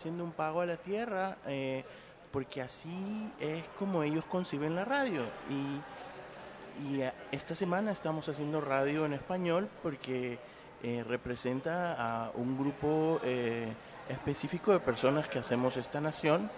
haciendo un pago a la tierra, porque así es como ellos conciben la radio. Y esta semana estamos haciendo radio en español porque representa a un grupo específico de personas que hacemos esta nación,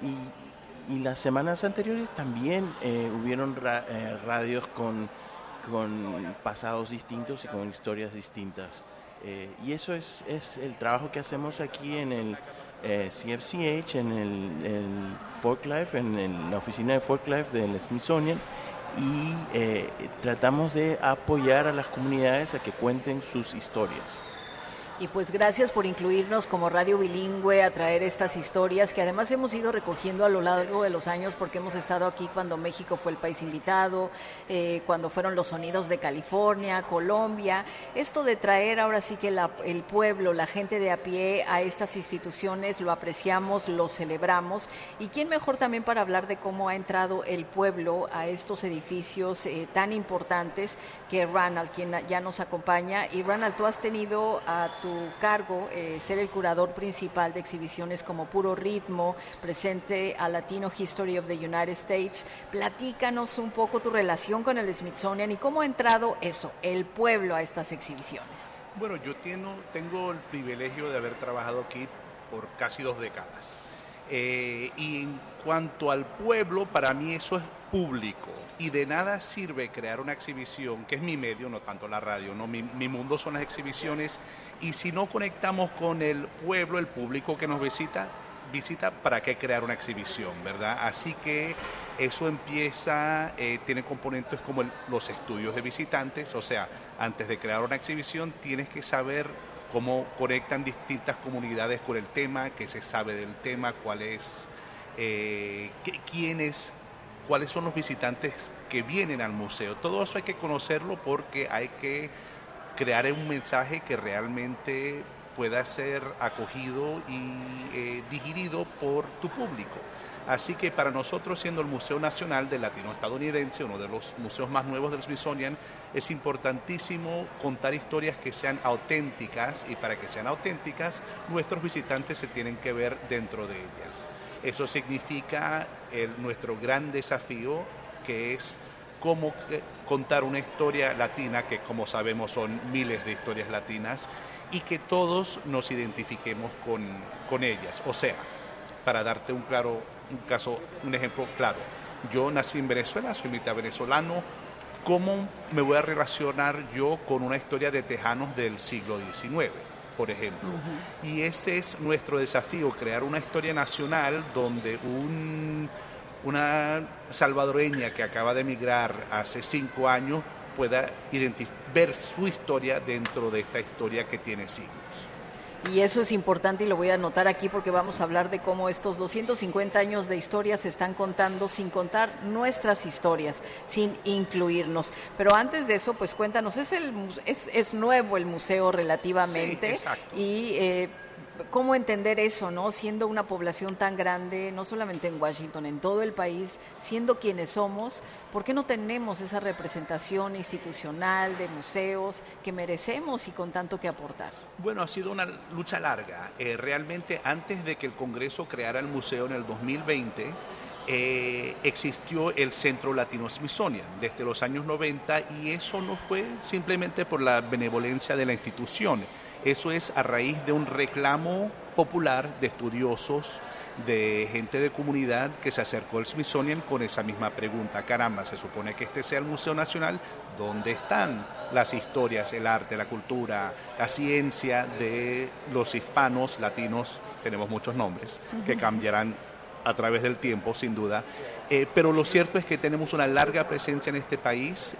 y las semanas anteriores también hubieron radios con pasados distintos y con historias distintas. Y eso es el trabajo que hacemos aquí en el CFCH, en el Folklife, en la oficina de Folklife del Smithsonian, y tratamos de apoyar a las comunidades a que cuenten sus historias. Y pues gracias por incluirnos como radio bilingüe a traer estas historias que además hemos ido recogiendo a lo largo de los años, porque hemos estado aquí cuando México fue el país invitado, cuando fueron los sonidos de California, Colombia. Esto de traer ahora sí que el pueblo, la gente de a pie a estas instituciones, lo apreciamos, lo celebramos. ¿Y quién mejor también para hablar de cómo ha entrado el pueblo a estos edificios tan importantes que Ranald, quien ya nos acompaña? Y Ranald, tú has tenido a tu cargo ser el curador principal de exhibiciones como Puro Ritmo, presente a Latino History of the United States. Platícanos un poco tu relación con el Smithsonian y cómo ha entrado el pueblo a estas exhibiciones. Bueno, yo tengo el privilegio de haber trabajado aquí por casi 2 décadas. Y en cuanto al pueblo, para mí eso es público. Y de nada sirve crear una exhibición, que es mi medio, no tanto la radio, ¿no? Mi mundo son las exhibiciones, y si no conectamos con el pueblo, el público que nos visita, ¿para qué crear una exhibición, verdad? Así que eso empieza, tiene componentes como los estudios de visitantes, o sea, antes de crear una exhibición tienes que saber cómo conectan distintas comunidades con el tema, qué se sabe del tema, cuáles son los visitantes que vienen al museo. Todo eso hay que conocerlo porque hay que crear un mensaje que realmente pueda ser acogido y digerido por tu público. Así que para nosotros, siendo el Museo Nacional del Latino Estadounidense, uno de los museos más nuevos del Smithsonian, es importantísimo contar historias que sean auténticas, y para que sean auténticas, nuestros visitantes se tienen que ver dentro de ellas. Eso significa nuestro gran desafío, que es cómo contar una historia latina, que como sabemos son miles de historias latinas, y que todos nos identifiquemos con ellas. O sea, para darte un ejemplo claro, yo nací en Venezuela, soy mitad venezolano. ¿Cómo me voy a relacionar yo con una historia de tejanos del siglo XIX? Por ejemplo. Uh-huh. Y ese es nuestro desafío, crear una historia nacional donde una salvadoreña que acaba de emigrar hace 5 años pueda ver su historia dentro de esta historia que tiene siglos. Y eso es importante, y lo voy a anotar aquí porque vamos a hablar de cómo estos 250 años de historia se están contando sin contar nuestras historias, sin incluirnos. Pero antes de eso, pues cuéntanos, es nuevo el museo relativamente. Sí, exacto. Y cómo entender eso, ¿no? Siendo una población tan grande, no solamente en Washington, en todo el país, siendo quienes somos, ¿por qué no tenemos esa representación institucional de museos que merecemos y con tanto que aportar? Bueno, ha sido una lucha larga. Realmente, antes de que el Congreso creara el museo en el 2020, existió el Centro Latino Smithsonian desde los años 90, y eso no fue simplemente por la benevolencia de la institución. Eso es a raíz de un reclamo popular de estudiosos, de gente de comunidad que se acercó al Smithsonian con esa misma pregunta. Caramba, se supone que este sea el Museo Nacional, ¿dónde están las historias, el arte, la cultura, la ciencia de los hispanos, latinos? Tenemos muchos nombres que cambiarán a través del tiempo, sin duda, pero lo cierto es que tenemos una larga presencia en este país,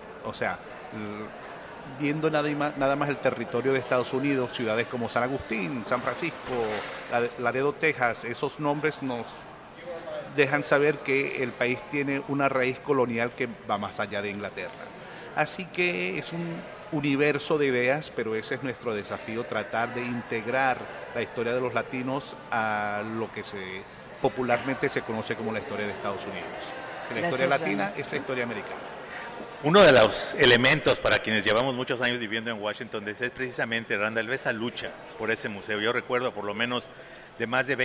viendo nada más el territorio de Estados Unidos, ciudades como San Agustín, San Francisco, Laredo, Texas, esos nombres nos dejan saber que el país tiene una raíz colonial que va más allá de Inglaterra. Así que es un universo de ideas, pero ese es nuestro desafío, tratar de integrar la historia de los latinos a lo que popularmente se conoce como la historia de Estados Unidos. La historia latina es la historia americana. Uno de los elementos para quienes llevamos muchos años viviendo en Washington DC es precisamente, Randall, esa lucha por ese museo. Yo recuerdo por lo menos de más de